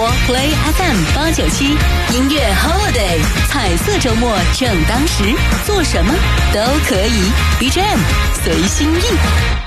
播 Play FM897，音乐 Holiday， 彩色周末正当时，做什么都可以 ，BGM 随心意。